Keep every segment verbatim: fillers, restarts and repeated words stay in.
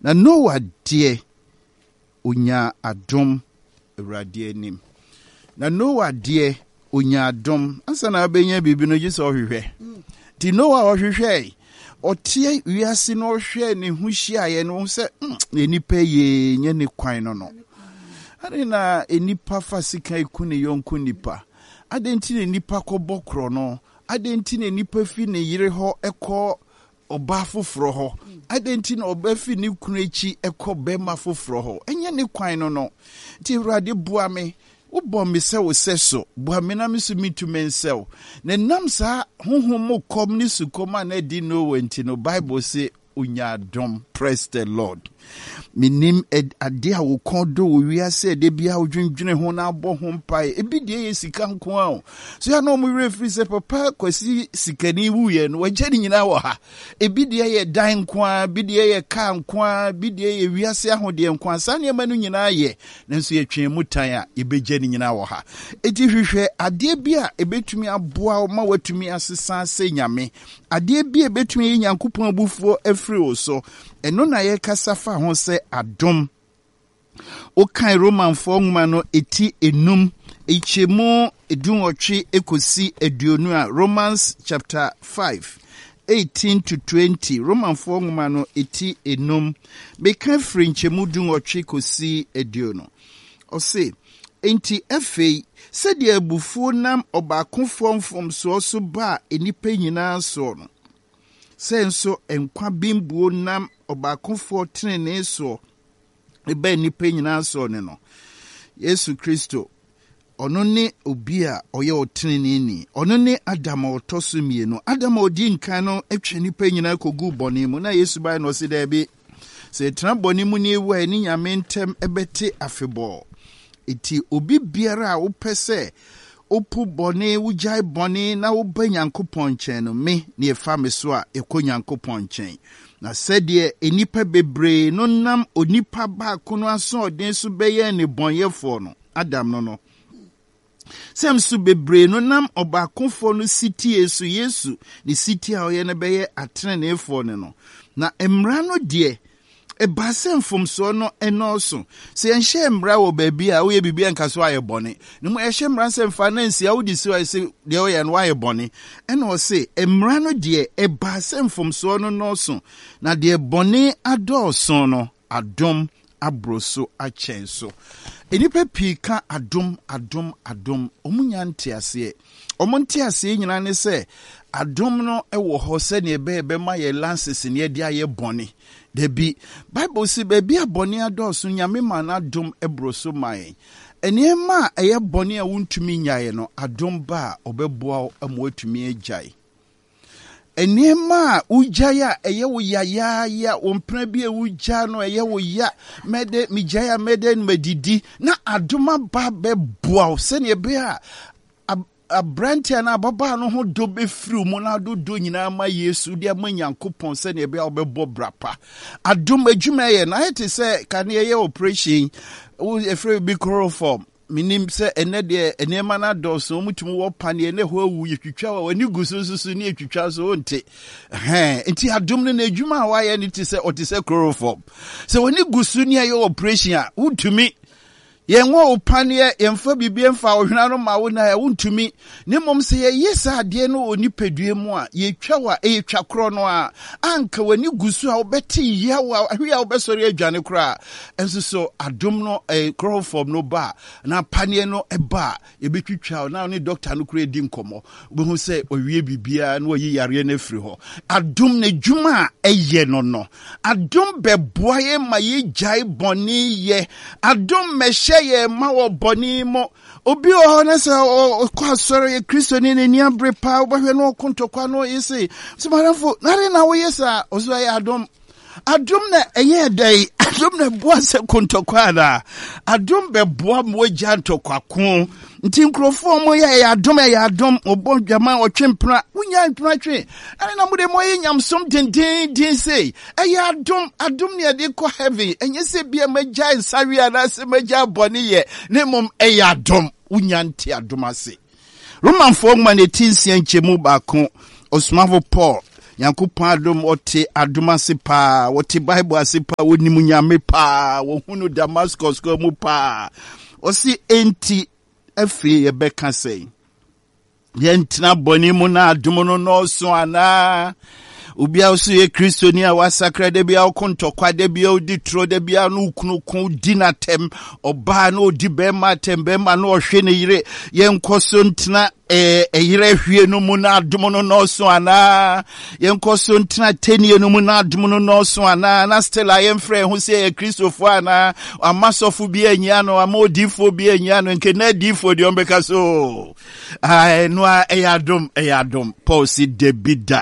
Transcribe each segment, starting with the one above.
Na Noah deɛ onya adom Awurade anim. Na Noah deɛ onya adom ansa na abenya bibi no gye sɛ ɔhwehwɛ. Ti Noah ɔhwehwɛ ɔtie wiase no ɔhwɛ ne ho hyiaeɛ no sɛ enipa ye nye ne kwan no no. Ade na enipa fa sika iku ne yonko nipa. Ade nti ne nipa kɔbɔ korɔ no. Ade nti ne nipa fi ne yere hɔ ɛkɔ ɔba foforo hɔ. Ade nti na ɔba fi ne kunu echi ɛkɔ bɛma foforo hɔ. Enye ne kwan no no. Ti Awurade bua me. Wobɔ me sɛ wo sɛ so. Bua me na me so mitu me nsɛw. Ne nam saa honhom mo kom ne sukom a na di no wenti no Bible say unya adom. Praise the Lord. Minim ade a wo kondo wo wiase de bia odwendwene ho na abɔ ho mpae ebi de ye sika nko a so ya no mo refri se papa kwasi sikani wuye no wagye ni nyina wɔ ha ebi de ye dan nko a bi de ye ka nko a bi de ye wiase ahode nko a sa ne ma no nyina ye nanso ye twen mutan a ebegye ni nyina wɔ ha eti hwehwɛ ade bi a ebetumi aboa ma watumi asesa se nyame ade bi a ebetumi ye Nyankopɔn abufuo afiri wo so eno na ye kasa fa ho se adom. Okan Roman nwoma no eti enum echemu edunwotwe ekosi eduonu a Romans chapter five eighteen to twenty Roman nwoma no eti enum beka firi nchemu dunwotwe kosi eduonu. Ose enti afei sɛde abufuo nam ɔbaakofo mfomso so ba enipa nyinaa so no senso enkwa bimbuo nam ɔbaakofo tenene so eba nipa nyinaa so ne no Yesu Kristo ɔno ne obi a ɔyɛ ɔtenene ni ɔno ne Adam a ɔtɔ so mienu Adam a odi nkan no atwa nipa nyinaa kogu bɔne mu na Yesu bai no se da bi se tena bɔne mu ne ewu a ni nyame ntem ebete afebɔ eti obi biara a wopɛ sɛ opu bɔne wujai bɔne na woba Nyankopɔn nkyɛn no me ne efa me so a ekɔ Nyankopɔn nkyɛn na sɛdeɛ enipa bebree no nam onipa baako no aso ɔden so bɛyɛ ne bɔnyɛfo no Adam no no sem so bebree no nam ɔbaakofo no sitie so Yesu ne sitie a ɔyɛ no bɛyɛ atreneefo no no na emra no deɛ eba semfomso no enoso se enhye mra wo baabi a wo ye bibia nka so aye bone ne mo ehye mra semfa na nsia wo di so aye se de wo ye no aye bone ena o se emra no de eba semfomso no no so na de bone adoso no adom abroso achenso enipa pika adom adom adom omunya ntiase omontiase nyina ne se adom no ewo ho se ne ebe ebe ma ye lances ne de aye bone Debi Bible si baby a boni adosu nyame ma na adom ebroso mae. Enema eye boni a wuntumi nyae no adom ba obeboa amwatumi agyae. Enema ujaya eye wo ya ya ya ompra bi e uja no eye wo ya mede mijaya mede medidi na adoma ba beboa se ne be a Abrantia na baba no ho do be free mu na do do nyina ma Yesu de ma Nyankopɔn se ne be obebɔ brapa adom adwuma ye na it say kan ye operation wo efre bi chloroform minim se ene de enema na do so mutum wo pane ne ho awu yetwitwa wa wani gusususu ne yetwitwa so onte eh enti adom ne adwuma wa ye ne ti se oti se chloroform se wani gusu ne ye operation a wutumi yenwo opane yemfa bibie mfa ohwena no ma wo na ya wontumi ne mom se ye yesa ade no oni padue mu a ye twa wa e twa kro no a anka wani gusu a obeti ya wa ahwe a obesori adwane kra enso so adom no e chloroform no ba na pane no e ba ye betwitwa na ne doctor no kra di nkomo bo hu se owie bibia na oyi yare na firi ho adom na dwuma eye no no adom beboa ye ma ye jai boni ye adom meshe ye ma wo boni mo obi o na se o kwa soro ye Kristo ni ni abre pa obahwe no kontokwa no yesi simarafo na re na wo yesa ozo ya adom adom na eye dai adom na boa se kontokwa na adom be boa mo gya ntokwa ko nti nkrofo mo ye ya adom ya adom obo dwama otwempra unya mpra twe ane na mo de mo ye nyamsom denden den sei eye adom adom ne de ko heavy enye se bia magya nsawe ana se magya bone ye ne mom eye adom unya nti adom ase Roman four man eighteen nchemu ba ko Osmavo Paul Yankopɔn adom ote adom ase pa, wote Bible ase pa, wonimu nyame pa, wohunu Damascus ko mu pa. Osi enti afiri yebeka sei. Yentina boni mu na adom no no so ana. Ubia usu ye Kristo ni awasakra de bia ukontokwa de bia udi tro de bia no ukunu dinatem oba no di bema tem bema no ohwe ne yire yenkoso ntina e e yire hwie no mu na adom no no so ana yenkoso ntina tenie no mu na adom no no so ana na still ayem frɛ hu se ye Kristo fo ana amasofo bia anya no amodifo bia anya no nke na difo de ombeka so ai no e adom e adom Paul si debida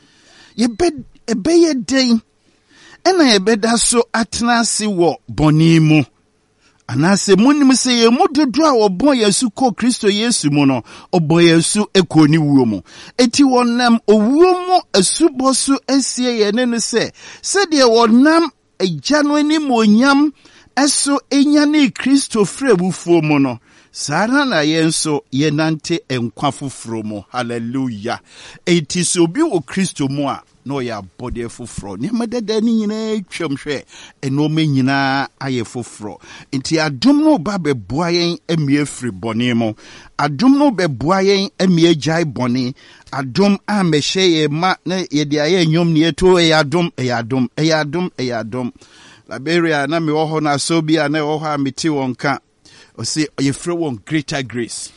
Yebe ebe ye den ena yebeda so atena ase wo boni mu anase munim se ye mudodo a obon Yesu ko Kristo Yesu mu no obon Yesu ekoni wuo mu eti wonam owuo mu asuboso asie ye ne no se se de wonam agya no ani monyam eso enya ne Kristo frebufuo mu no Sara na yenso yenante enkwa foforo mu hallelujah eti so bi wo Kristo mu a no ya body foforo ne madada ni nyina twamhwe eno me nyina aye foforo enti adom no ba beboa yen emie firi bone mu adom no beboa yen emie jai bone adom a mehye ye ma na ye dia ye nyom ne eto e adom e adom e adom e adom Liberia na me wo ho na so bia na wo ho a meti wonka o say you free one greater grace.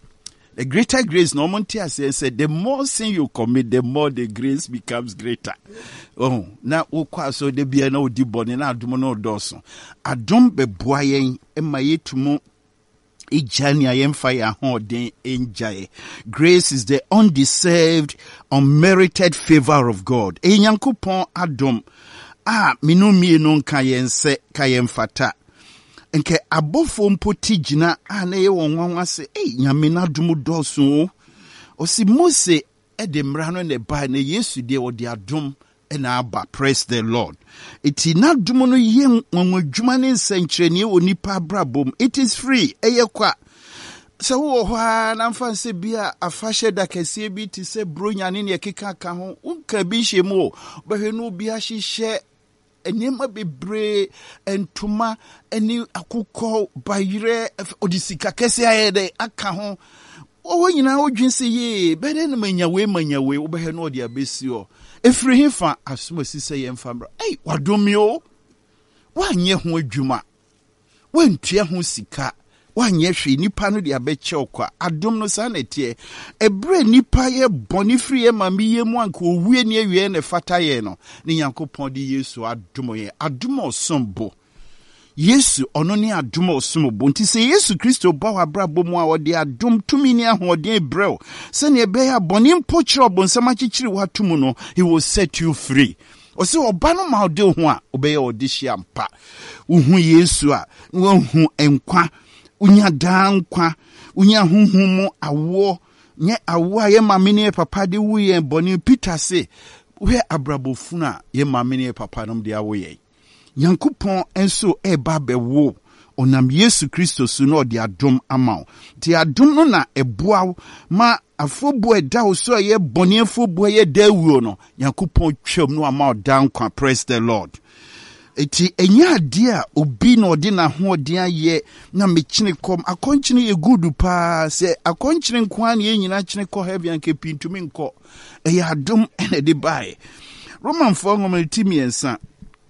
The greater grace, no one said, the more sin you commit, the more the grace becomes greater. Oh, now, okwa so de be no di boni na adum no doso. Adum be boyen e maye tumo ijani ayem fire ho den enjaye. Grace is the undeserved, unmerited favor of God. E Nyankopon adum ah minu mi no nka yense ka yemfata. Nke abofo mpoti gina ana ye wonwanwa se eh nyame na dum doso osi Mose e de mra no ne ba na Yesu de wo de adum e na aba praise the Lord iti na dum no ye nwanwadwuma ne nsankyerene onipa brabom it is free eye kwa so wo ho na mfa se bia afahye da kase bi ti se bronya ne ne keka ka ho unka bi hye mu behwe no bi ahye enema bebre entuma eni akukọ bayire odisika kese ayede aka ho owo nyina odwinse ye bede na manyawe manyawe obehe no odi abesi o efiri hifa asoma sise ye mfambra ei wadomio wanye ho adwuma wantua ho sika wanye hwe nipa no de abeche okwa adom no sa na tie ebre nipa ye boni free ye mami ye mu anka owie ne awie ne fata ye no ne Nyankopɔn de Yesu adom ye adom osombo Yesu ono ne adom osombo nti se Yesu Kristo ba wa brabo mu a ode adom tumi ne ahoden brɛw se ne be ya boni mpo kire obonsam akikiri watumu no he will set you free Ose oba no ma ode ho a obeye ode hia mpa uhu Yesu a wohu enkwa unya dankwa unya huhumu awo nye awo ye mamene papa de wuye boni Peter se we abrabofuna ye mamene papa nom de awo ye Nyankopɔn enso e ba bewo onam Yesu Kristo su no de adom amaw ti adom no na eboa ma afobo eda wo so ye boni afobo ye dawuo no Nyankopɔn twam no amaw dankwa praise the Lord eti enya dia obi na odi na ho odi aye na mechine kom akonchine ye gudu pa se akonchine kwa na ye nyina chine ko heavy anke pintumi nko e adom ene de bae Roman four ngomtimi ensa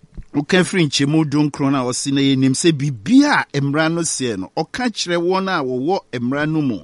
uka frinche mu donkro na osi na yenim se bibia emra no se no oka kire won a wo emra no mu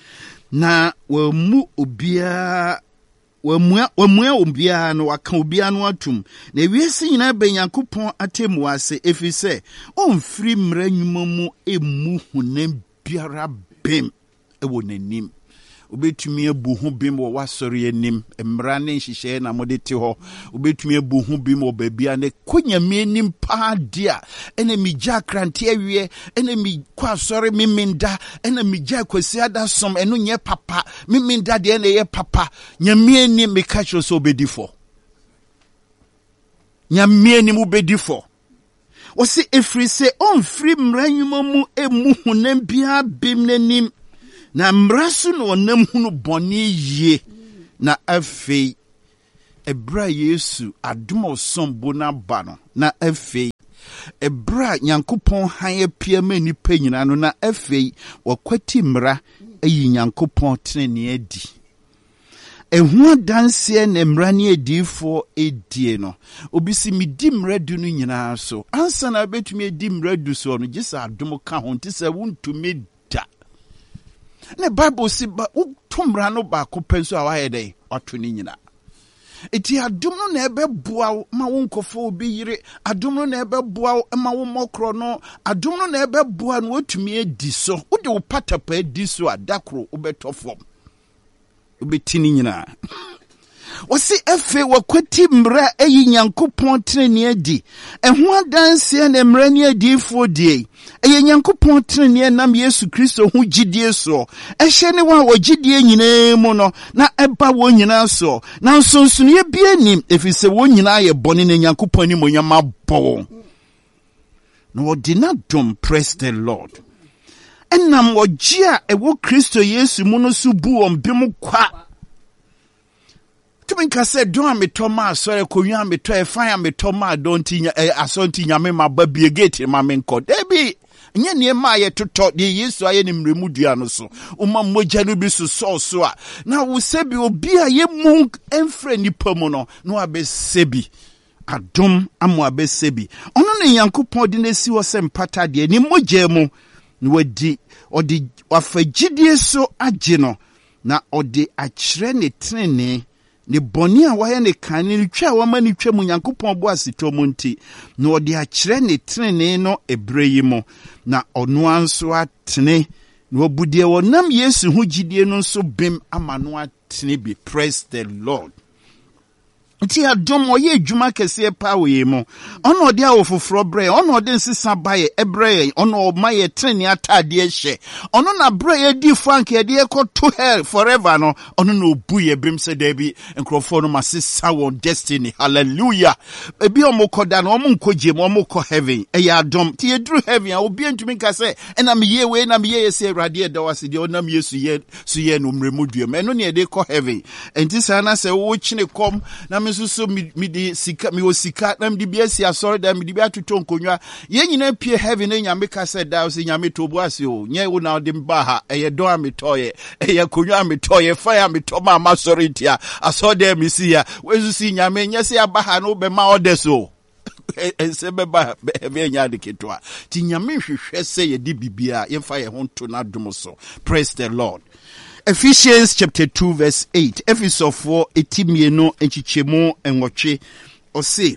na wamu obia wamua wamua obia no waka obia no atum na wiese nyina be Nyankopɔn atemu ase efise onfiri mra nwuma mu emu hunam biara bem ewo nanim obetumi abu ho bim wo wasori anim mra ne nhihye na mode te ho obetumi abu ho bim wo babia ne konyame anim pa dia ene mi gya krante awie ene mi kwa sori miminda ene mi gya kwasi ada som eno nye papa miminda de ene ye papa nyame anim me ka cho so obedifo nyame anim obedifo wosi efri se on free mra nwuma mu emu hunam bia bim nanim na mrasu no onam hunu boni ye na afei ebra Yesu adom osombo na ba no na afei ebra Nyankopɔn han apia ma nipa nyina no na afei wakwati mmara ayi Nyankopɔn tenene adi ehua danse na mmara ne adifo edie no obisi medi mmara du no nyina so ansa na betumi edi mmara du so no gisa adom ka ho ntise wuntumi da na Bible si ba utumra no ba ko penso a waye dai wato ni nyina eti adom no na ebeboa ma wonkofo obi yire adom no na ebeboa ma wo mokro no adom no na ebeboa no watumi edi so wo de wo patapa edi so adakro obetofom obetini nyina wasi efe wakwati mra eyi Nyankopɔn tenene adi eho adanse na mra ne adifo die eye Nyankopɔn tenene nam Yesu Kristo hu gidie so ehye ne wa wogidie nyina mu no na eba wo nyina so na nsonsono ye bia nim efise wo nyina ye bone ne Nyankopɔn ni monyama bo no ordina dom. Praise the Lord. Enam wogia ewo Kristo Yesu mu no so bu ombem kwa Tuminka said, "Don't me Thomas, sorry, Koyan me to a fire me Thomas, don't tinya a assaulting Yamma baby gate in my main court. Debbie, and yet near my to talk the years so I am remudiano so. Uma mojalubisu so so. Now we sebi will be a ye monk and friendly permono, no abe sebi. Adom amwabe sebi. Only yanku podinesi was empata de ni mojemo, no di or the wafajidie so agino. Na ode achre ne trene. Ne boni a waye ne kan ne twa wa mani twa mu Nyankopɔn bo asito mu nti na ɔde akyerɛ ne trene no ebre yi mo na ɔno anso atene na obudie wɔ nam Yesu ho gidie no nso bem ama no atene bi. Praise the Lord. Nti adom oye adwuma kese pa we mo ono ode awofoforo bre ono ode nsesa baye ebre ono maye trene atade hye ono na bre ye di frank ye de to hell forever no ono na obu ye bim se da bi nkrofo no masesa won destiny. Hallelujah. Ebi omokoda no omonkoje mo omoko heaven e ya adom ti edru heaven a obi antumi ka se ena me ye we na me ye se awrade da wase de onam Yesu ye so ye no mremudue me no ne de ko heaven enti sa na se wo chine kom na so so mi di sika mi o sika na mi di biasi asori da mi di bi atoto nkonwa ye nyina pie heaven na nyame ka said da so nyame to bo ase o nye wo na de mba ha eye do ametoye eye konwa ametoye fire ametoma ma sorry tia asori da mi si ya wezu si nyame nye se aba ha no be ma odeso ense be ba be nya de ketwa ti nyame hwehwe se ye di bibia ye fa ye ho to na dum so. Praise the Lord. Ephesians chapter two verse eight. Ephesians four etimieno enchichemo enwoche ose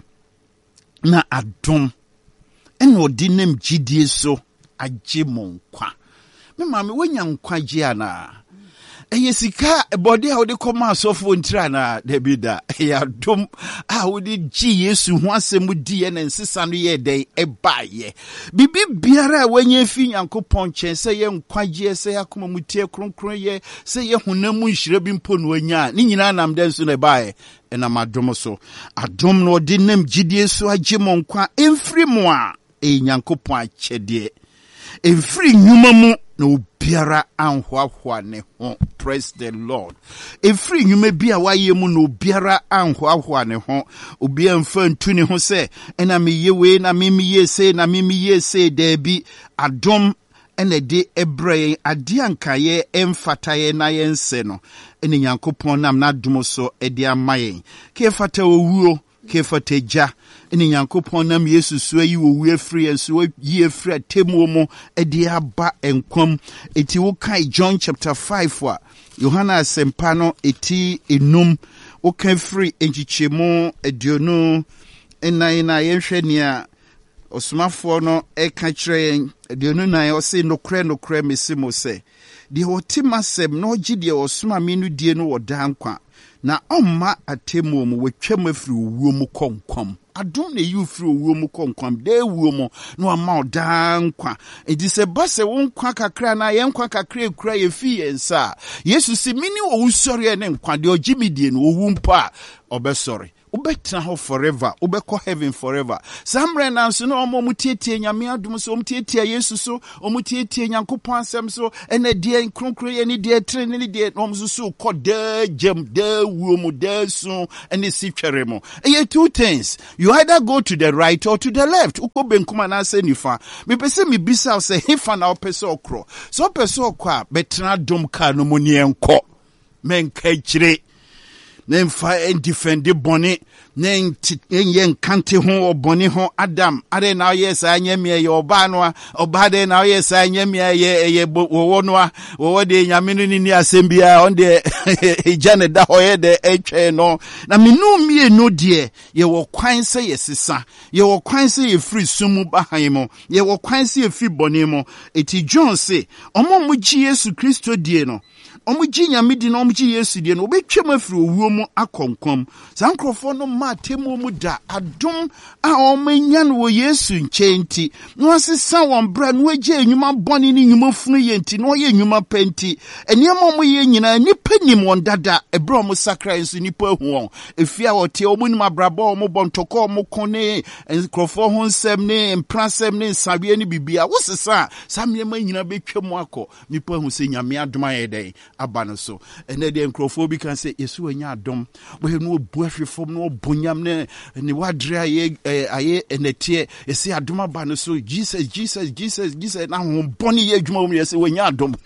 na adom ena odinem gidie so agemo nkwa. Me ma me wanya nkwa gye ana. Eye sika body a wode koma asofo ntira na debida ya dom a wode gi Yesu ho asem di ye na nsesa no ye den ebaye bibi biara wanya fi Nyankopɔn chen se ye nkwagye se yakoma mutie kronkron ye se ye honamu nhire bi mpo no anya ni nyina nam den so na ebaye ena madom so adom no de nam gidie so agemo nkwa emfiri mo a e Nyankopɔn akyede emfiri nyuma mu na obiara anhoahwa ne ho. Praise the Lord. Every nyume bia waye mu na obiara anhoahwa ne ho obia mfa ntu ne ho se ena me yewe na me me yese na me me yese da bi adom ene de ebre ade ankaye emfataye na yense no ene Nyankopɔn nam na dom so e de amaye ke fata owuo ke fata ja ene Nyankopɔn nam Yesu so yi owu afri enso yi afri atemu mu e de aba enkwam eti wo kai John chapter five wa Yohana asempa no eti enum wo kan free enchichemu eduonu enan na yenhwe nia osumafo no e ka kire eduonu nan o se nokre nokre mesimo se de otimasem no gide osuma menu die no wodankwa na omma atemu mu wetwam afri owuo mu konkwam adom na you free owuo mu konkwam de owuo mu no ama odankwa edi se base wonkwa kakra na ye nkwa kakra ekura ye fi yensa Yesu si mini owu sori ne nkwa de ogimidie no owu mpa obesori Ubetena ho forever, ubeko heaven forever. Samre na so no omo mutietie nyame adom so omutietie Yesu so omutietie Nyankopɔn asɛm so ene die nkronkro ye ne die tre ne die no so so koda jem da wuo da so ene si twere mo. Eye two things. You either go to the right or to the left. Uko benkuma na se nifa. Me pese me bisa se hifa na opese okro. So opese okwa betena dom ka no mo ne enko. Men ka kire. Nen fa en defend boni nen yen kante ho oboni ho Adam ade na yes anyamie ye oba no oba de na yes anyamie ye ye wo no wo de nyame no ni asembia on de ejane da ho ye de etwe no na menu mie no de ye wo kwan se ye sesa ye wo kwan se ye free sumu bahan mo ye wo kwan se ye free boni mo eti John say omo mo gi Yesu Kristo die no omo gi nyame di no omo gi Yesu die no obetwem afiri owuo mu akonkom sankrofo no ma temu mu da adom a omanya no wo Yesu nchenti no asesa won bra no agye enwuma bone ni nwuma funu ye nti no ye enwuma penti eniemo mo ye nyina nipa nim won dada ebra mo sakra nso nipa hu won efia wote omo nim abrabo omo bontoko omo kone enkrofo ho nsem ne mprasem ne nsawe ne bibia wo sesa samyema nyina betwem akọ nipa hu se nyame adom ayedai abano so ene de enkrofo bi kan se Yesu anya adom we no bu ahwefom no bonyam ne ne wadre aye aye enetie ese adom abano so Jesus Jesus Jesus Jesus na ho boni ye adwuma mu yese wanya adom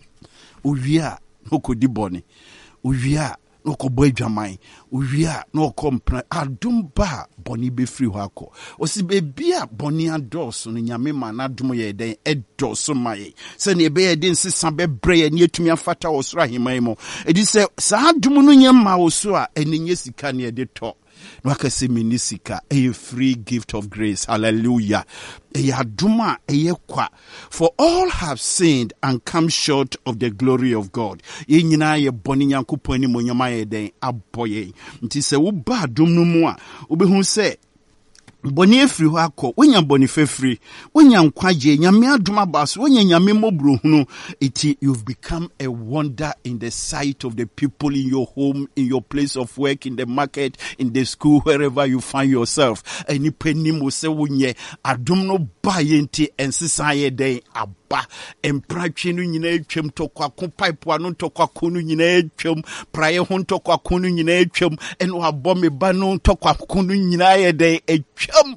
owia okodi boni owia nokọbọ adwaman owia na okompra adom ba boni be free ho akọ osi be bia boni adoso no nyame ma na adom ye den edoso maye se ne be ye den sesa be bre ye ne etumi afata osoro aheman mo edi se sa adom no nyama oso a enye sika ne de to Wakase minisika a free gift of grace. Hallelujah. Eyaduma eyekwa. For all have sinned and come short of the glory of God. Ye nyina ye boni nyankopon ni monyama ye den aboye. Nti se wo ba dum no mu a obehu se boni efiri ho akọ wonya boni fefiri wonya nkwaje nyame adoma baso wonya nyame mobro hunu iti you've become a wonder in the sight of the people in your home, in your place of work, in the market, in the school, wherever you find yourself. Any penny mo se wonye adom no ba yenti ensisa ye den aba empratwe no nyina etwem tokwa ko pipe ano tokwa ko no nyina etwem praye ho tokwa ko no nyina etwem eno abọ me ba no tokwa ko no nyina ye den etwem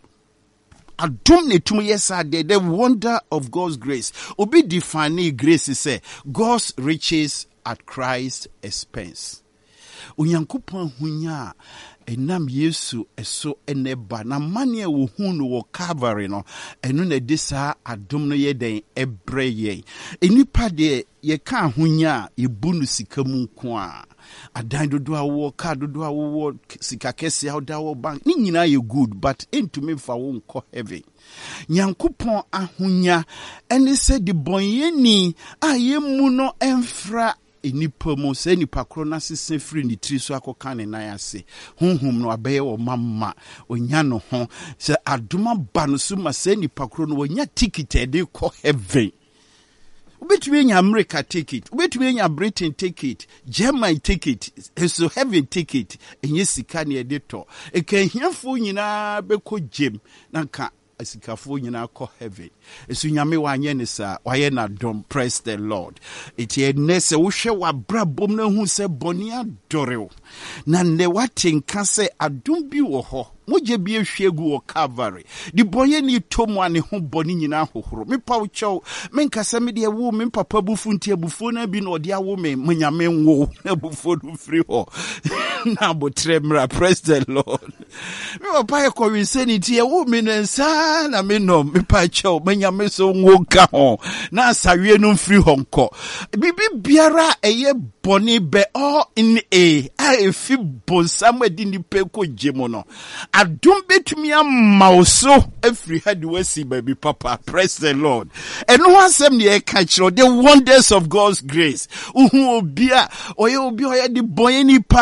adom ne tum yesa de the wonder of God's grace. Obi define grace say God's riches at Christ's expense. Onyankopon hunya enam Yesu eso eneba na mane wo hu no wo Calvary no eno na de saa adom no ye den ebre ye enipa de ye ka hunya ebu no sika mu nko a adan dodo a wo ka dodo a wo sika kese a da wo bank ni nyina ye good but into me fa wo nko heaven Nyankopon ahunya ene se de bonyeni a ye mu no emfra enipa mo se nipa kro na sese free ni tri so akoka ne nan ase honhom no abeye wo mamma onya no ho se adoma ba no so ma se nipa kro no onya ticket e de ko heaven ubetumi nya America ticket ubetumi nya Britain ticket German ticket so heaven ticket enye sika ne de to e kan hiafo nyina be ko jem na ka asikafo nyina ko heaven esu nyame wanye ne sa waye na dom. Praise the Lord. Iti enese wo hwe wa brabom na hu se boni adoreo na ne watenka se adom bi wo ho moje bi ehwegu wo Calvary di boye ni tomu ane ho boni nyina hohoro me pa wo chew me nkasa me de wo me papa bufu nti abufu na bi na ode awo me nyame nwo na bufu do free ho na botre mra. Praise the Lord. Me papa e ko insanity e wo me nsa na me no me pa chew me nyame so nwo ka ho na asawe no free ho nko bibi biara eye boni be all in a a fi bonsam adi ni pe ko jemo no adom betumi amauso every had wasi baby papa. Praise the Lord. And no one sem ne catch the wonders of God's grace. Uhu obia oye obi oye di boy ni pa na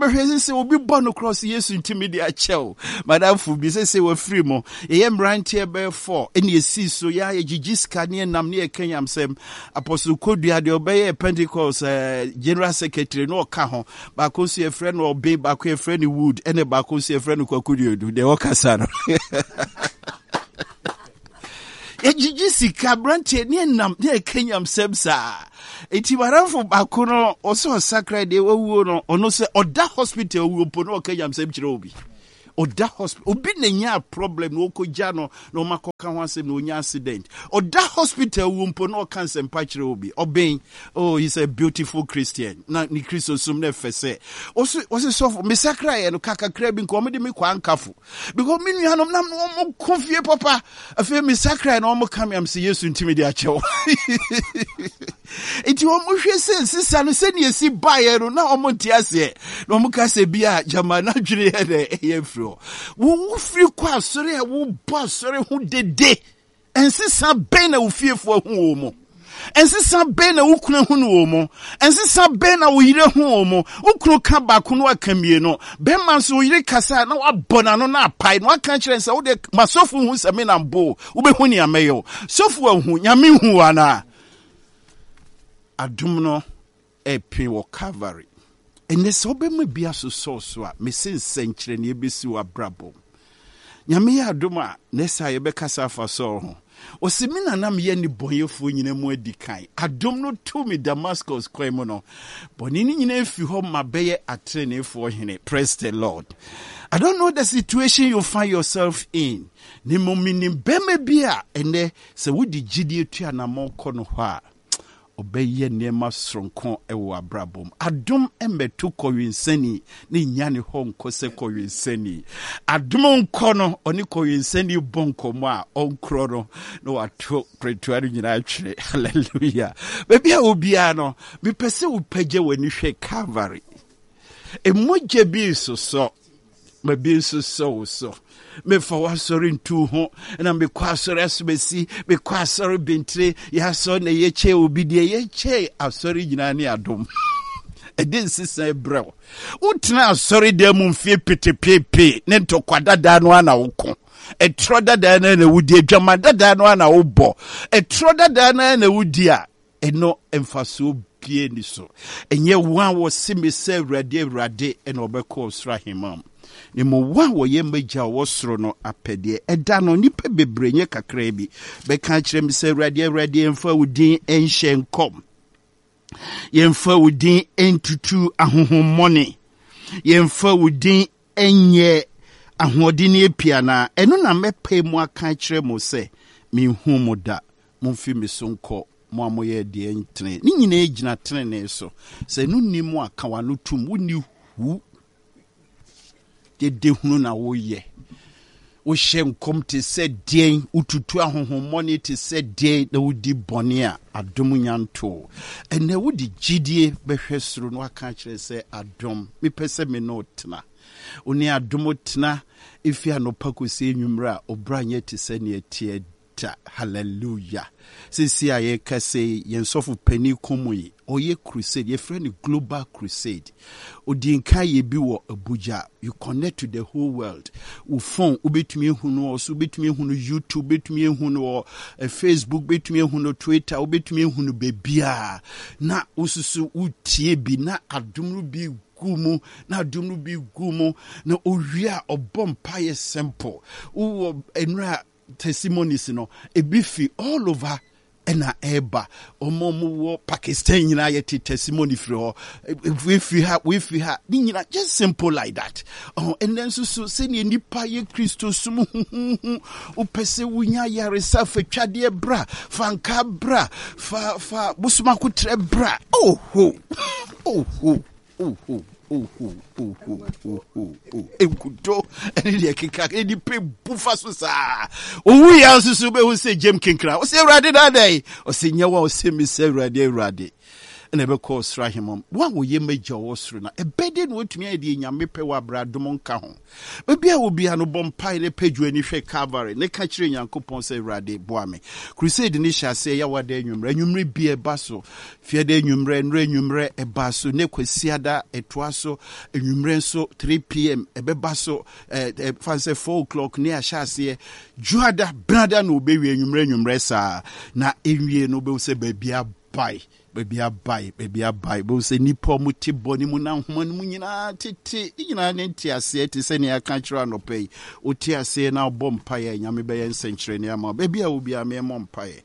be say will be born across yes intermediate chill. Madam Fubi say we're free mo. A M brand here bear four. Any see so ya a Gigis Kanye nam near Kenyam sem Apostle Kodia de obey a Pentecost uh, General Secretary no Cajon, Bacosi a friend or be back a friend wood, and a Bacosi a friend who could you do the Okasano. Ejijisika brante ne nam ne Kenyam semsa eti waranfo bakono oso sakra de wawu no ono se oda hospital wu po no Kenyam sem kire obi oda hospital obi na nya problem no koja no no makoka ho asem no nya accident oda hospital wu po no cancer mpa kire obi oben oh he's a beautiful Christian na ni Christo sum na fese oso oso so me sakra ye no kakakra bi nko me de me kwa nkafo because me nuanom na mo konfie papa afi me sakra na mo kam am se Yesu ntimi de achewo enti o mo hwe se sisa no se ne esi bae no na o mo ntiase na o mo ka se bia jama na dwere he de ye fro wo firi kwa sori a wo bo sori hu dede ensisa ben na wo fiefo hu o mo ensisa ben na wo kuna hu no o mo ensisa ben na wo yire hu o mo wo kunu ka ba kunu akamie no ben man so yire kasa na wabona no na apai no aka kire nsa wo de masofu hu se me na mbo wo be hu ni ameyo sofu hu nyame hu ana adum no epi wo Calvary ene so be me bia so so so a me sensen kire ne ebesi wa brabo nyame ya adum a nesa ye be kasa fa so ho o se mi nanam ye ni bonyefo nyina mu adikan adum no to me Damascus kwemo no boni ni nyina efi ho mabeye atrenefo hene. Praise the Lord. I don't know the situation you find yourself in ni momini beme bia ene se wodi gidie tu anamo kono ho a obeye nema sronko ewo abrabom adum embetu kowinsani ni nyane ho nkose kowinsani adum nkono oni kowinsani bonko mo a onkro no no ato pretuari nyina atwere. Hallelujah. Bebia obia no bi pese upage wani hwe Calvary emoje bi so so ma bi so so so me fa wa sori ntu ho na me kwa sori asubesi me kwa sori bentre ya so na ye che obi de ye che asori nyina ne adom edin sisa brew utna asori de mu mfie petepepe ne ntokwa da no ana woko etro dada na na wudi adwama dada no ana wobo etro dada na na wudi a eno emfaso bie ni so enye wan wo simi se awrade awrade ena obekọ osra himam ni mo wa wo ye magya wo soro no apede eda no nipa bebrenye kakra bi be ka kire mi se awrade awrade emfa wudin enhye nkom yemfa wudin entutu ahohommone yemfa wudin enye ahodini epiana eno na mepe mu aka kire mo se mi hu mo da mo fi mi so nko mo amoye de entre ni nyina egina trene so se no nimu aka wa no tum woni hu de de hunu na wo ye wo hye nkom te se den ututu ahohommone te se den na wodi bone a adom nyanto ene wodi gidie behwe soro no aka kire se adom me pese me no tena oni adom tena ifi anopa kosi enwumra obranye te se ne atie. Hallelujah. Since I can say yensofu penny komui or ye crusade, ye friend global crusade. Odinka ye biwo Abuja. You connect to the whole world. U phone ubit me huno, subit me huno YouTube, bit me huno Facebook, bit me huno Twitter, ubit me huno bebia. Na ususu utie bi na adumru bi gumu na adumru bi gumu na owia obompa ye simple. U enra testimonies no ebifi all over ena eba omomu wo Pakistan nyina yeti testimony free ho if we have if we have nyina just simple like that oh and then so so say ni nipa ye Kristo sum upese wunya yaresa fa twade bra fanka bra fa fa busuma kutre bra oh ho oh ho oh ho oh oh oh oh oh oh oh enkudo eni de keka eni pe bufa so sa o wi ya so so be hu se jem kinkra o se urade da dai o se nyawa o se mi se urade urade na be call srahimom one wo ye major wo sro na ebede no otumi ade nyame pe wa bradom nka ho baby a obi ano bompai ne pedwo ani hwe Calvary ne ka kire Nyankopon se Awurade boa me crusade ni sha se ya wada anwumre anwumre bi e ba so fie da anwumre nre anwumre e ba so ne kwasiada etoa so anwumre so three p m e be ba so eh, eh fanse four o'clock ne a sha se juada brada no be wi anwumre anwumre sa na enwie no be se baby a bai baby a bai baby a bai bo se nipa mu ti boni mu na homa mu nyina tete nyina ne nti ase te se ne aka kira no pay o ti ase na bom paye nyame be yen senkyere ne ama baby a obi a me mom paye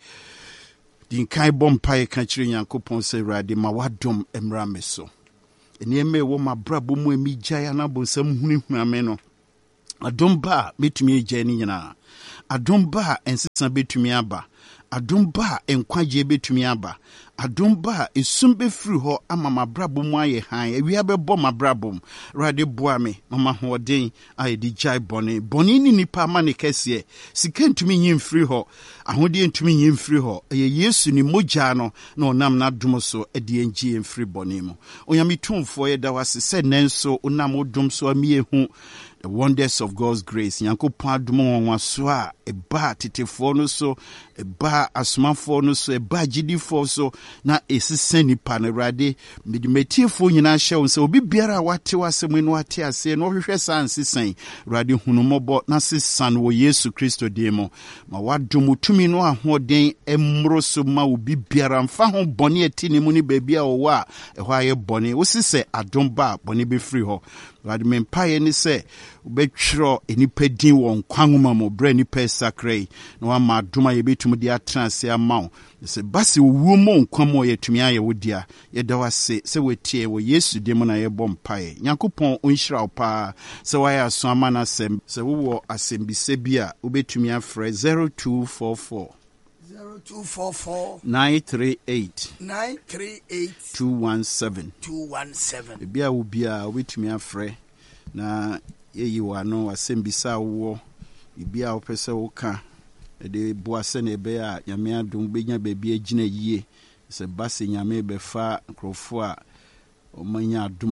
din kai bom paye ka kire Nyankopon se Awurade ma wadom emra me so ene me wo ma brabo mu emi gya na bo sam huni huame no adom ba metumi egya ni nyina adom ba ensesa betumi aba adom ba enkwaje betumi aba adom ba esum befiri ho ama mabrabo mu aye han awia bebo mabrabo rade boa me mama hoden aye di jai boni boni ni nipa ma ne kese sika ntumi nyin firi ho ahode ntumi nyin firi ho eye Yesu ni mogya no na onam na dom so ede enji enfiri boni mu onyame tumfo ye da wase se nenso onam odom so amie hu the wonders of God's grace Nyankopon adom won so a eba tetefo no so eba asomafo no so eba gidifo so na esisen nipa na Awurade medimetifo nyina hye won se obi biara wate wasem no ate ase no hwehwe san sisen Awurade hunumobo na sisan wo Yesu Kristo demo ma wadom tumi no ahoden emro so ma obi biara mfa ho bone atini mu ni baabi a wo a ehwa aye bone wo sise adom ba bone be free ho Awurade mempaye ni se obetwro enipa din won kwanwoma mo bra nipa sakrai na wa ma adoma ye betum di atranse amaw se basi wuo mo nkwamo ye tumi aye wodia ye da wase se wetie wo Yesu dem na ye bom pae Nyankopon onhyira opa se wa ya so amana sem se wo asembise bia obetumi afre zero two four four zero two four four nine three eight nine three eight two one seven two one seven bia wo bia obetumi afre na yeyi wano asembisa wo bia opese wo ka de boase na ebe a nyame adom benya baabi agina yie se base nyame be fa nkrofo a omanya adom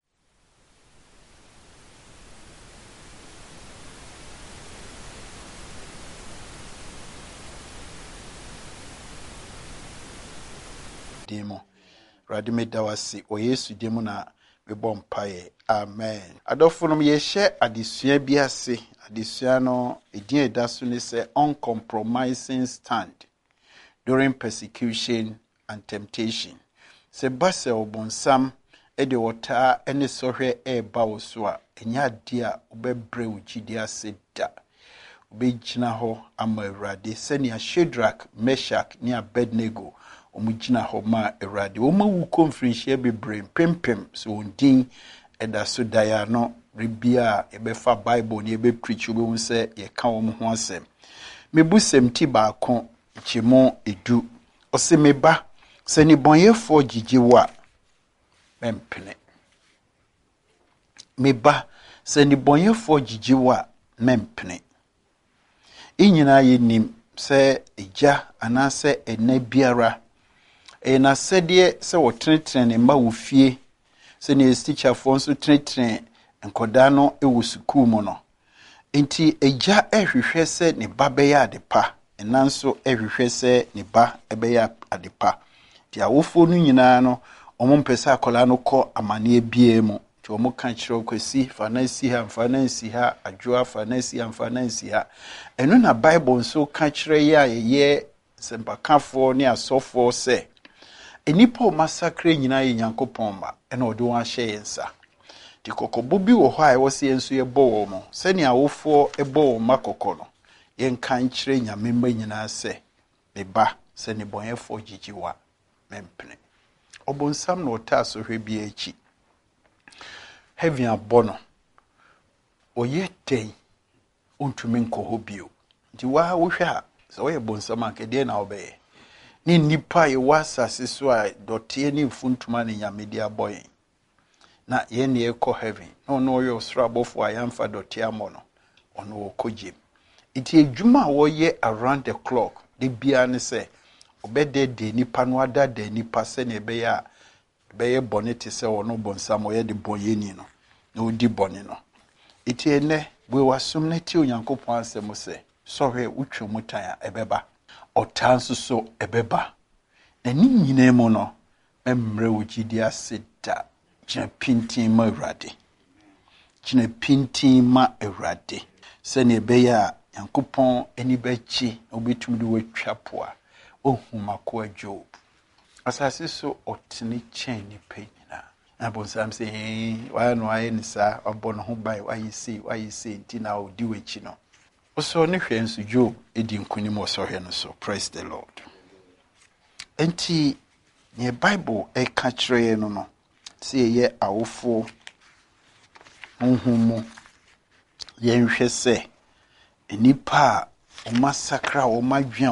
demo radime dawasi o Yesu demo na we bom paye amen adofonom ye hye adesua bi ase adesua no edin edaso ni se uncompromising stand during persecution and temptation se base obonsam e de wota ene sohwe e ba wo so a enya de a obebre ugidi ase da obegina ho ama Awurade se ne Shadrach Meshach ne Abednego omugina ho ma Awurade wo ma wu conference bebre pempem so ondin eda so daya no ribia ebefa Bible ne ebe preach obe hu se ye ka wo ho asem mebusem ti ba ko chimo edu ose meba se ni bonyefo gigiwa mempene meba se ni bonyefo gigiwa mempene inyina yenim se eja anase ena biara ena sedie se wo tretre ne ma wo fie se ne teacher fo so tretre enkoda no e wo sukuu mu no enti eja ehwehwe se ne ba be ya adepa enanso ehwehwe se ne ba ebe ya adepa ti awofo no nyina no omo mpesa akola no kɔ amane bie mu ti omo kan kyerɛ kwasi fanasi ha fanasi ha adwoa fanasi ha fanasi ha eno na Bible nso ka kyerɛ ya ye sempakafo ne asofo se enipo masakre nyina ye Nyankopɔn ma ena ɔde wɔn ahyɛ yensa ti kokobo bi wɔ hɔ a ɛwɔ se enso ye bɔ wɔ mo se ne awofo ɛbɔ wɔ makokɔ no ye nkan kyerɛ nyame mma nyina se beba se ne bɔnyɛfo gigiwa mempene obonsam no ota so hwe bi achi heaven abono oye ten ontumi nkoho bio nti wa wo hwe a se wo ye bonsam akede na obeye ni nipa ye wasase so a dote ni mfuntuma ne nyamedi aboyen na ye ne ekɔ heaven no no yo sra bofo ayamfa dote amono ono okogye iti edwuma wo ye around the clock de bia ne se obede de nipa no ada de nipa se ne be ya bɛyɛ bɔne te sɛ ɔno bɔnsam ɔyɛ de bɔyɛni no na ɔdi bɔne no iti ene we wasum ne ti Onyankopɔn asɛm sɛ sɔhwɛ wotwa mu tan a ɛbɛba ɔtaa nso so ɛbɛba na ne nyinaa mu no mmrɛ wo gidi ase da gyina pintin ma Awurade gyina pintin ma Awurade sɛ ne ɛbɛyɛ a Nyankopɔn ani bɛkyi na wobɛtumi de watwa po a ohumako Job asase so ɔtene kyɛn nipa nyinaa na bonsam sɛ eh why no ayɛ ne saa ɔbɔ no ho bai why say why say nti na odi w'akyi no ɔsɔ ne hwɛ nso Job edi nkunim ɔsɔhwɛ no so praise the Lord enti ne Bible ɛka kyerɛ no no sɛ yɛ awofo honhom yɛnhwɛ sɛ nipa a ɔma sakra ɔma dwen